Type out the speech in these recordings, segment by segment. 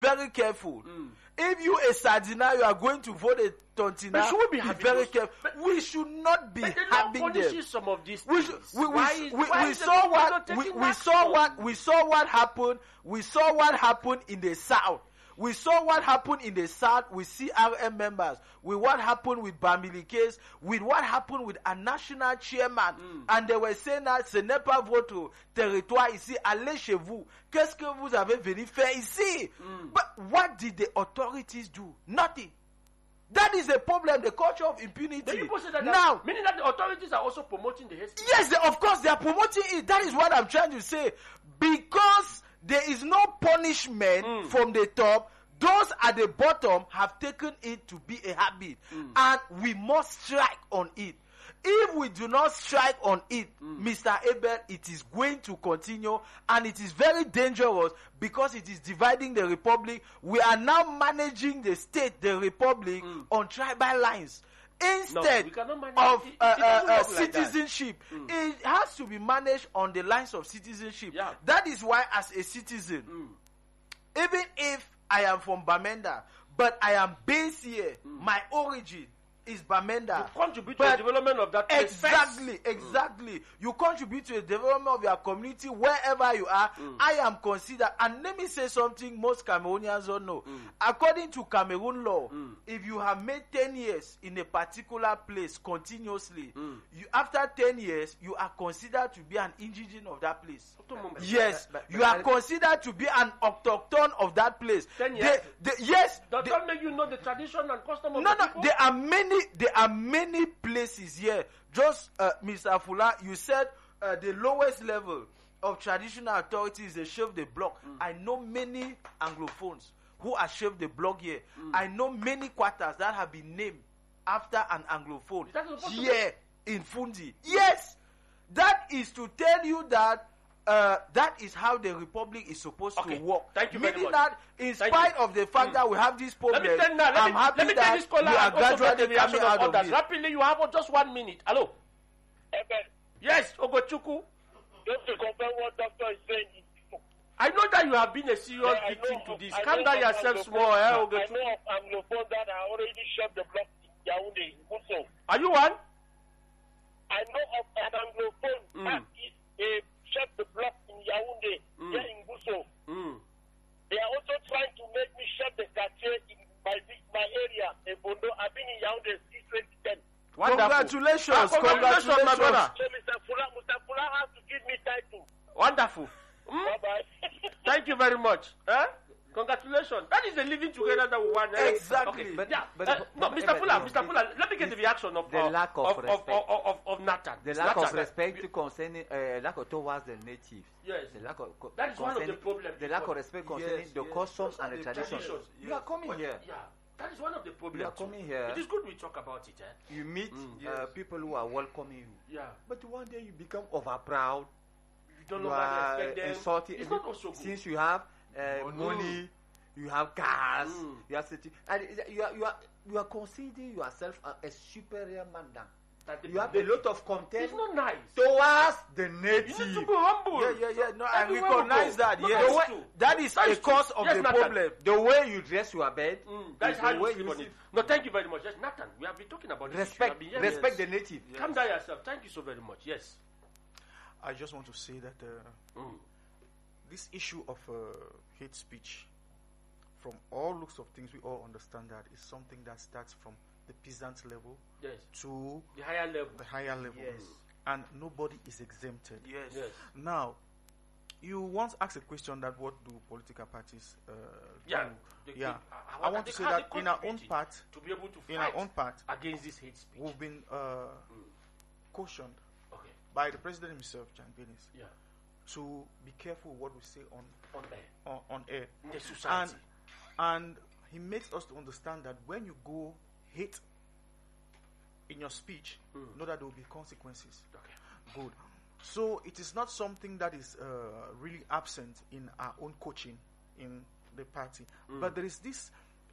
very careful. If you a Sardina, you are going to vote a Tontina, be very careful. We should not be having them. Some of these We saw what happened. We saw what happened in the South. We saw what happened in the South with CRM members, with what happened with Bamili case, with what happened with a national chairman. And they were saying that ce n'est pas votre territoire ici, allez chez vous. Qu'est-ce que vous avez venu faire ici? But what did the authorities do? Nothing. That is the problem, the culture of impunity. The people say that now, meaning that the authorities are also promoting the hate speech. Yes, of course they are promoting it. That is what I'm trying to say. Because there is no punishment from the top, those at the bottom have taken it to be a habit. And we must strike on it. If we do not strike on it, Mr. Abel, it is going to continue, and it is very dangerous because it is dividing the republic. We are now managing the state, the republic, on tribal lines. Instead of citizenship, it has to be managed on the lines of citizenship. Yeah. That is why, as a citizen, even if I am from Bamenda, but I am based here, my origin is Bamenda. You contribute to the development of that place. Exactly. You contribute to the development of your community wherever you are. I am considered, and let me say something most Cameroonians don't know. According to Cameroon law, if you have made 10 years in a particular place continuously, after 10 years, you are considered to be an indigenous of that place. Yes, you are considered to be an autochthone of that place. 10 years? Yes. Does that make you know the tradition and custom of the people? There are many places here. Just Mr. Fula, you said the lowest level of traditional authority is the chef de bloc. I know many Anglophones who are chef de bloc here. I know many quarters that have been named after an Anglophone here in Fundi. Yes, that is to tell you that that is how the republic is supposed to work. Thank you very Meaning much. that, in spite of the fact that we have this problem, I'm happy let me that this caller we are gradually coming out of it. Rapidly, you have just 1 minute. Hello. Yes, Ogochukwu. Just to confirm what doctor is saying. I know that you have been a serious victim to this. Calm down yourself small, Ogochukwu. I know of Anglophone that I already shot the block in Yaoundé, Busso. Are you one? I know of an Anglophone that is a shut the block in Yaoundé, here in Busso. They are also trying to make me shut the quartier in my area, in Bondo. I've been in Yaoundé since 2010. Congratulations, my brother. So Mr. Fula has to give me title. Wonderful. Bye-bye. Thank you very much. Congratulations. That is the living together that we want. Exactly. Okay. Mr. Fuller, let me get the reaction of the lack of respect of Nathan. The lack of respect concerning towards the natives. Yes. The lack of that is one of the problems. The lack of respect concerning the customs and the traditions. You are coming here. Yeah. That is one of the problems. You are coming here. It is good we talk about it. You meet people who are welcoming you. Yeah. But one day you become over proud. You don't know how to respect them. Insulting. It's not also good. Since you have money, you have cars, you are sitting, and you are considering yourself a superior man than. You have a lot of contempt. It's not nice towards the native. You need to be humble. Yeah. No, I recognize that. Yes, that is a cause of the problem. The way you dress your bed. That's how you sleep on it. No, thank you very much. Yes, Nathan, we have been talking about respect. Respect the native. Yes. Calm down yourself. Thank you so very much. Yes. I just want to say that this issue of hate speech, from all looks of things, we all understand that is something that starts from the peasant level to the higher level. Yes. And nobody is exempted. Yes. Now, you once asked a question that what do political parties do? I want to say that in our own part, to be able to fight against this hate speech, we've been cautioned by the president himself, Jan Benis, to be careful what we say on air. In the society. And he makes us to understand that when you go hate in your speech, know that there will be consequences. Okay. Good. So it is not something that is really absent in our own coaching in the party. But there is this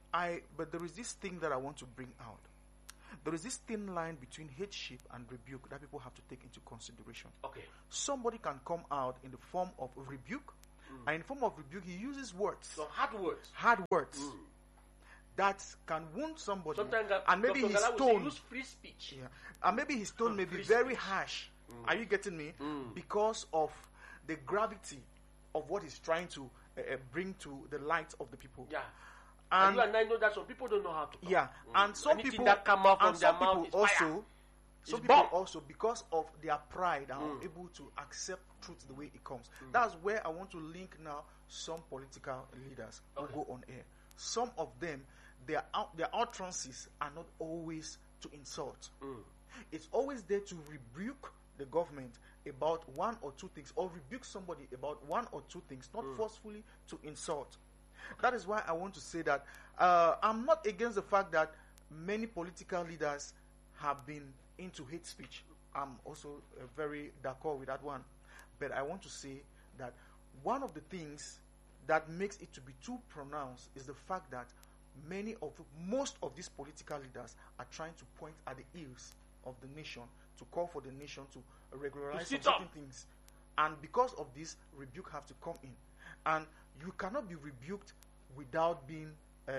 thing that I want to bring out. There is this thin line between headship and rebuke that people have to take into consideration. Okay. Somebody can come out in the form of rebuke, And in form of rebuke, he uses words. Some hard words. Hard words. That can wound somebody. Sometimes and maybe Dr. his Gala will say, tone. use free speech. Yeah. And maybe his tone may be Free very speech. harsh. Are you getting me? Because of the gravity of what he's trying to bring to the light of the people. Yeah. And you and I know that some people don't know how to talk. yeah, and some Anything people that come out from and their some people mouth is also, fire. some It's people bomb. also, because of their pride, are unable to accept truth the way it comes. That's where I want to link now some political leaders who go on air. Some of them, their utterances are not always to insult. It's always there to rebuke the government about one or two things, or rebuke somebody about one or two things, not forcefully to insult. That is why I want to say that I'm not against the fact that many political leaders have been into hate speech. I'm also very d'accord with that one. But I want to say that one of the things that makes it to be too pronounced is the fact that most of these political leaders are trying to point at the ills of the nation, to call for the nation to regularize some certain things. And because of this, rebuke have to come in. And you cannot be rebuked without being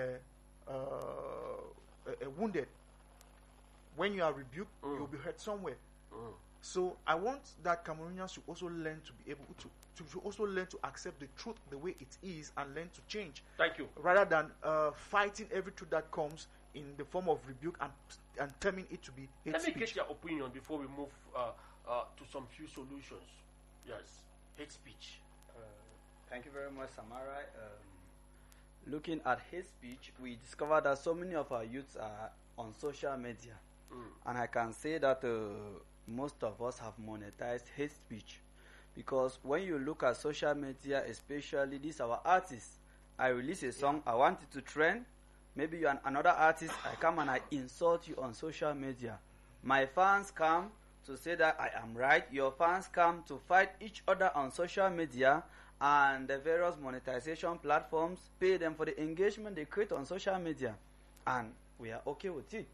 wounded. When you are rebuked, you will be hurt somewhere. So I want that Cameroonians should also learn to be able to also learn to accept the truth the way it is and learn to change. Thank you. Rather than fighting every truth that comes in the form of rebuke and terming it to be hate Let me speech. get your opinion before we move to some few solutions. Yes, hate speech. Thank you very much, Samara. Looking at hate speech, we discovered that so many of our youths are on social media. And I can say that most of us have monetized hate speech. Because when you look at social media, especially these our artists, I release a song, I want it to trend. Maybe you're another artist, I come and I insult you on social media. My fans come to say that I am right. Your fans come to fight each other on social media, and the various monetization platforms pay them for the engagement they create on social media. And we are okay with it.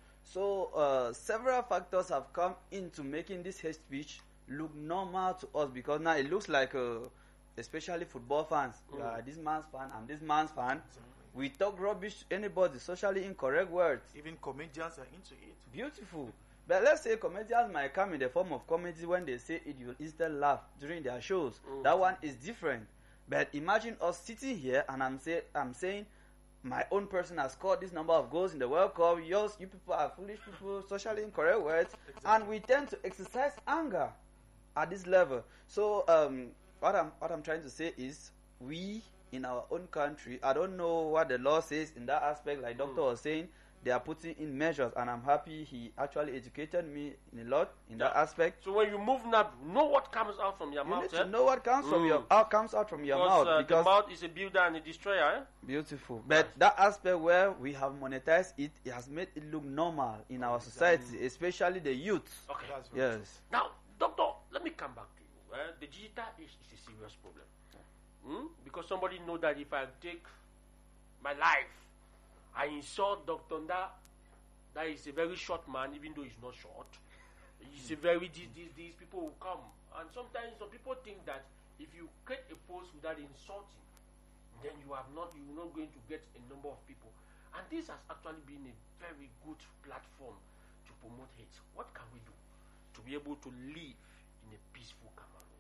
So several factors have come into making this hate speech look normal to us, because now it looks like, especially football fans, you are this man's fan, I'm this man's fan. We talk rubbish to anybody, socially incorrect words. Even comedians are into it. Beautiful. But let's say comedians might come in the form of comedy when they say it, you'll instead laugh during their shows. That one is different. But imagine us sitting here and I'm saying my own person has scored this number of goals in the World Cup. You people are foolish people, socially incorrect words. Exactly. And we tend to exercise anger at this level. So what I'm trying to say is, we in our own country, I don't know what the law says in that aspect, like Doctor was saying, they are putting in measures, and I'm happy he actually educated me in a lot in that aspect. So when you move now, know what comes out from your mouth. You need to know what comes from comes out from your mouth, because the mouth is a builder and a destroyer. Eh? Beautiful. But that aspect where we have monetized it, it has made it look normal in our society, especially the youth. Okay. Yes. Now, Doctor, let me come back to you. The digital age is a serious problem. Because somebody know that if I take my life, I insult Dr. Nda, that is a very short man, even though he's not short. He's a very, these people will come. And sometimes some people think that if you create a post without insulting, then you're not going to get a number of people. And this has actually been a very good platform to promote hate. What can we do to be able to live in a peaceful Cameroon?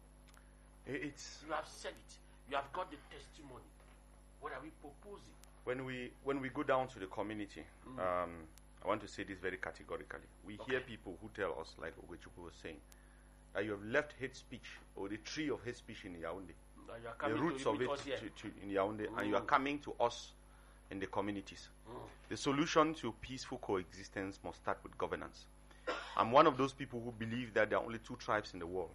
You have said it. You have got the testimony. What are we proposing? When we go down to the community, I want to say this very categorically. We hear people who tell us, like Ogechukwu was saying, that you have left hate speech, or the tree of hate speech in Yaoundé, the roots of it in Yaoundé, and you are coming to us in the communities. The solution to peaceful coexistence must start with governance. I'm one of those people who believe that there are only two tribes in the world.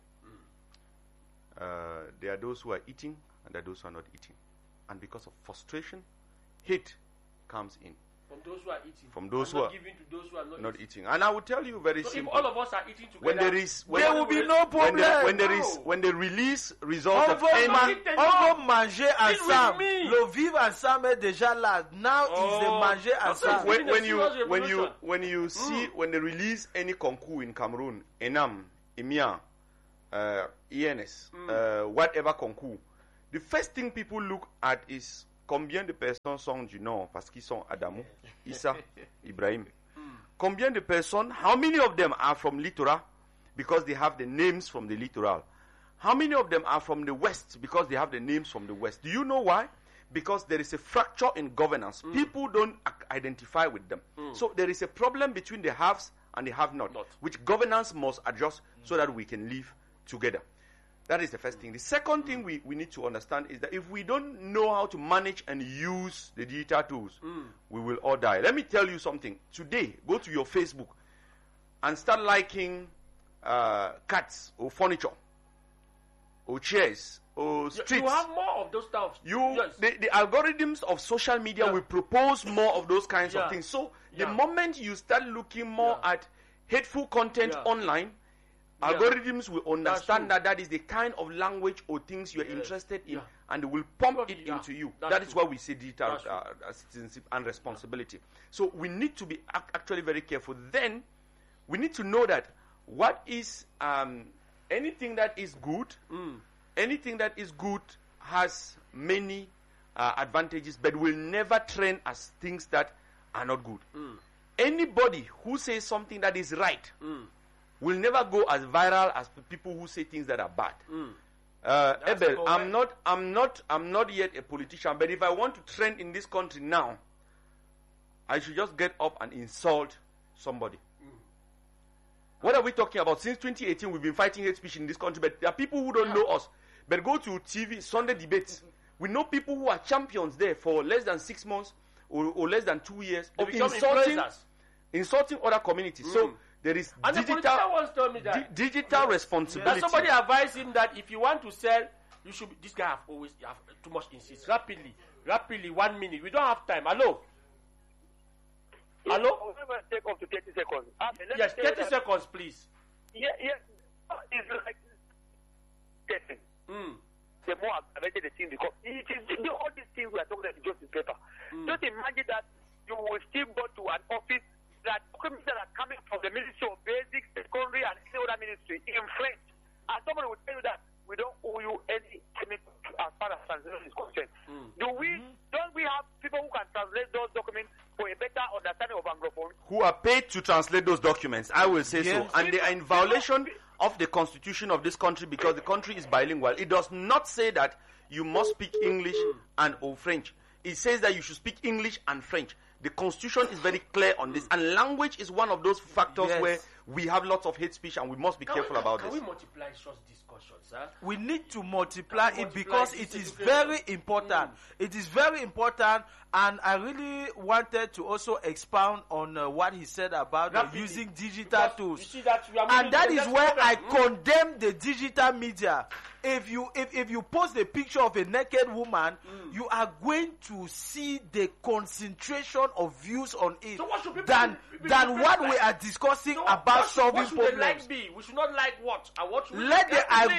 There are those who are eating, and there are those who are not eating. And because of frustration, hate comes in. From those who are eating. From those who are giving to those who are not eating. And I will tell you very so simple. if all of us are eating together, there will be no problem. When the release result of on va manger ensemble. Le vivre ensemble est déjà là. Now is the manger ensemble. When you see when they release any concours in Cameroon, ENAM, EMIA, ENS, whatever concours, the first thing people look at is combien de personnes sont du Nord parce qu'ils sont Adamou, Issa, Ibrahim. Combien de personnes, how many of them are from Littoral because they have the names from the Littoral? How many of them are from the West because they have the names from the West? Do you know why? Because there is a fracture in governance. People don't identify with them. So there is a problem between the haves and the have-not, which governance must adjust so that we can live together. That is the first thing. The second thing we need to understand is that if we don't know how to manage and use the digital tools, we will all die. Let me tell you something. Today, go to your Facebook and start liking cats or furniture or chairs or streets. You have more of those stuff. The algorithms of social media will propose more of those kinds of things. So the moment you start looking more at hateful content online, algorithms will understand that is the kind of language or things you're interested in, and they will pump it into you. That is why we say digital citizenship and responsibility. So we need to be actually very careful. Then we need to know that what is anything that is good, anything that is good has many advantages, but will never trend as things that are not good. Anybody who says something that is right will never go as viral as people who say things that are bad. Abel, I'm not yet a politician, but if I want to trend in this country now, I should just get up and insult somebody. What are we talking about? Since 2018, we've been fighting hate speech in this country, but there are people who don't know us. But go to TV, Sunday debates. We know people who are champions there for less than 6 months or less than 2 years of insulting other communities. So there is digital responsibility. That somebody advised him that if you want to sell, you should. This guy have too much insist. Rapidly, 1 minute. We don't have time. Hello. Take off to 30 seconds. Yes, 30 seconds, please. Yeah. It's like getting. The more aggravated the thing because it is all these things we are talking about just in paper. Just imagine that you will still go to an office that documents that are coming from the Ministry of Basic, Secondary, and any other ministry in French, and somebody will tell you that we don't owe you any payment as far as translation is concerned. Don't we have people who can translate those documents for a better understanding of Anglophone? Who are paid to translate those documents, I will say so. And they are in violation of the constitution of this country because the country is bilingual. It does not say that you must speak English and or French. It says that you should speak English and French. The constitution is very clear on this, and language is one of those factors where we have lots of hate speech, and we must be careful about this. Can we multiply such discussions? We need to multiply it because it is very important. It is very important, and I really wanted to also expound on what he said about using digital tools. And that is where I condemn the digital media. If you post a picture of a naked woman, you are going to see the concentration of views on it than what we are discussing about solving problems. We should not like what? Let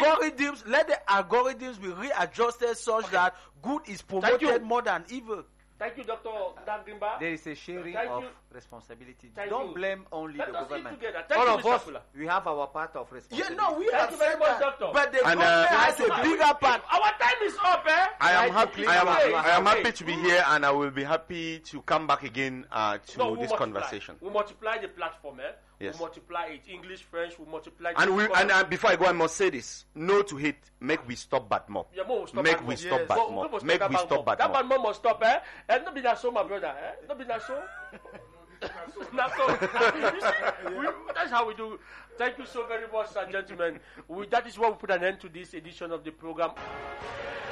the algorithms be readjusted such that good is promoted more than evil. Thank you, Dr. Dagrimba. There is a sharing of responsibility. Don't blame only the government. All of us, we have our part of responsibility. We have very much, Doctor. But the government has a bigger part. Our time is up, I am happy to be here, and I will be happy to come back again to this conversation. We multiply the platform, Yes. We multiply it. English, French, we multiply. And before I go, I must say this: no to hate. Make we stop bad mob. Make we stop bad mob. Make we stop bad mob. That bad mob must stop, And not be that so, my brother. Not be that so. That's how we do. Thank you so very much, sir, gentlemen. That is why we put an end to this edition of the program.